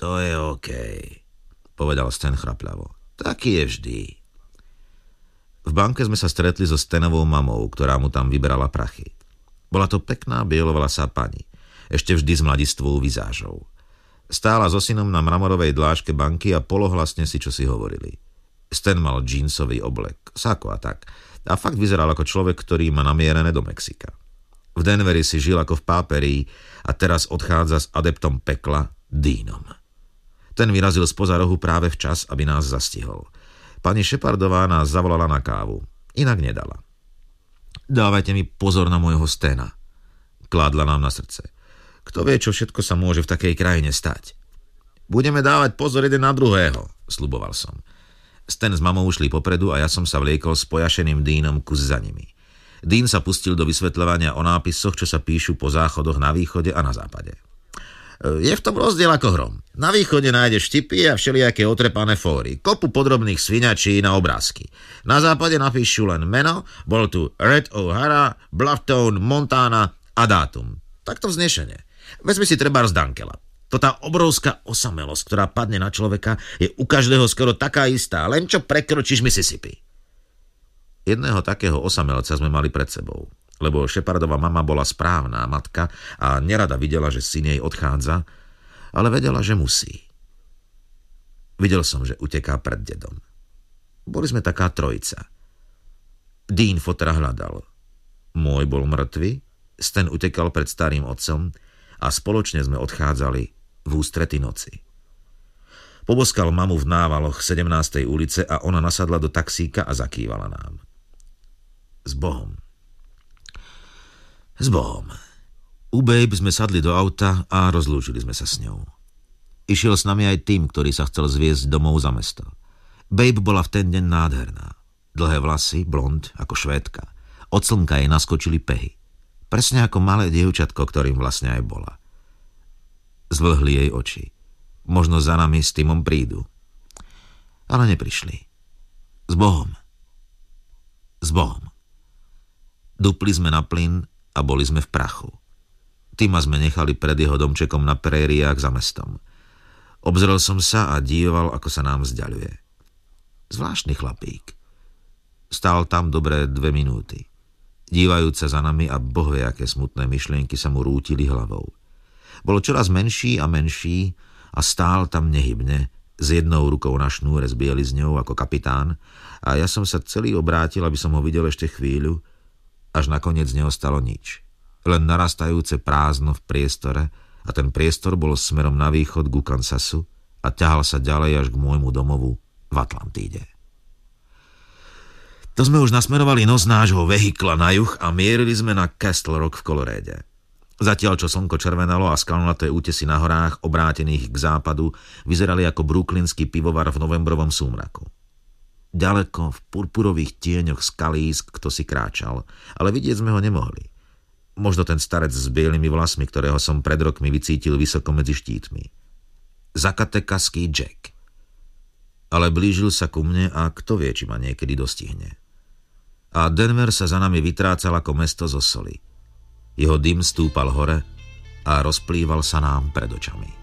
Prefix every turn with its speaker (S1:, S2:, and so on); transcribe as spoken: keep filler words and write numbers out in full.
S1: To je OK, povedal Stan chrapľavo. Taký je vždy. V banke sme sa stretli so Stanovou mamou, ktorá mu tam vyberala prachy. Bola to pekná bielovlasá pani, ešte vždy s mladistvou vizážou. Stála so synom na mramorovej dláške banky a polohlasne si čo si hovorili. Stan mal džínsový oblek, sako a tak. A fakt vyzeral ako človek, ktorý má namierené do Mexika. V Denveri si žil ako v páperii a teraz odchádza s adeptom pekla, Deanom. Ten vyrazil spoza rohu práve včas, aby nás zastihol. Pani Shepardová nás zavolala na kávu. Inak nedala. Dávajte mi pozor na môjho Stana. Kládla nám na srdce. Kto vie, čo všetko sa môže v takej krajine stať. Budeme dávať pozor jeden na druhého, sľuboval som. Stan s mamou ušli popredu a ja som sa vliekol s pojašeným Deanom kus za nimi. Dean sa pustil do vysvetľovania o nápisoch, čo sa píšu po záchodoch na východe a na západe. Je v tom rozdiel ako hrom. Na východe nájdeš štipy a všelijaké otrepané fóry, kopu podrobných sviňačí na obrázky. Na západe napíšu len meno, bol tu Red O'Hara, Blufftown, Montana a dátum. Takto vznešene. Vezmi si trebárs Dankela. To tá obrovská osamelosť, ktorá padne na človeka, je u každého skoro taká istá, len čo prekročíš Mississippi. Jedného takého osamelca sme mali pred sebou, lebo Shepardova mama bola správna matka a nerada videla, že syn jej odchádza, ale vedela, že musí. Videl som, že uteká pred dedom. Boli sme taká trojica. Dean fotra hľadal. Môj bol mŕtvy, Stan utekal pred starým otcom a spoločne sme odchádzali v ústrety noci. Poboskal mamu v návaloch sedemnástej ulice a ona nasadla do taxíka a zakývala nám. S Bohom. S Bohom. U Babe sme sadli do auta a rozlúčili sme sa s ňou. Išiel s nami aj tým, ktorý sa chcel zviesť domov za mesto. Babe bola v ten deň nádherná. Dlhé vlasy, blond, ako Švédka. Od slnka jej naskočili pehy. Presne ako malé dievčatko, ktorým vlastne aj bola. Zvlhli jej oči. Možno za nami s Timom prídu. Ale neprišli. S Bohom. S Bohom. Dupli sme na plyn a boli sme v prachu. Tima sme nechali pred jeho domčekom na prériách za mestom. Obzrel som sa a díval, ako sa nám vzdialuje. Zvláštny chlapík. Stál tam dobré dve minúty. Dívajúc sa za nami a bohvie, aké smutné myšlienky sa mu rútili hlavou. Bol čoraz menší a menší a stál tam nehybne, s jednou rukou na šnúre s bielizňou ako kapitán a ja som sa celý obrátil, aby som ho videl ešte chvíľu, až nakoniec neostalo nič. Len narastajúce prázdno v priestore a ten priestor bol smerom na východ ku Kansasu a ťahal sa ďalej až k môjmu domovu v Atlantíde. To sme už nasmerovali nos nášho vehikla na juh a mierili sme na Castle Rock v Coloréde. Zatiaľ, čo slnko červenalo a skalnaté útesy na horách, obrátených k západu, vyzerali ako brooklynský pivovar v novembrovom súmraku. Ďaleko v purpurových tieňoch skalísk kto si kráčal, ale vidieť sme ho nemohli. Možno ten starec s bielými vlasmi, ktorého som pred rokmi vycítil vysoko medzi štítmi. Zakatekaský Jack. Ale blížil sa ku mne a kto vie, či ma niekedy dostihne. A Denver sa za nami vytrácal ako mesto zo soli. Jeho dym stúpal hore a rozplýval sa nám pred očami.